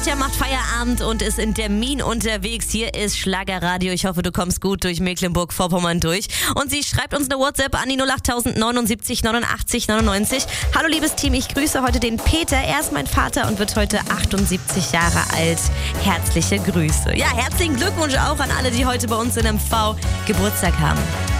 Tja, macht Feierabend und ist in Termin unterwegs. Hier ist Schlagerradio. Ich hoffe, du kommst gut durch Mecklenburg-Vorpommern durch. Und sie schreibt uns eine WhatsApp an die 08000 79 89 99. Hallo liebes Team, ich grüße heute den Peter. Er ist mein Vater und wird heute 78 Jahre alt. Herzliche Grüße. Ja, herzlichen Glückwunsch auch an alle, die heute bei uns in MV Geburtstag haben.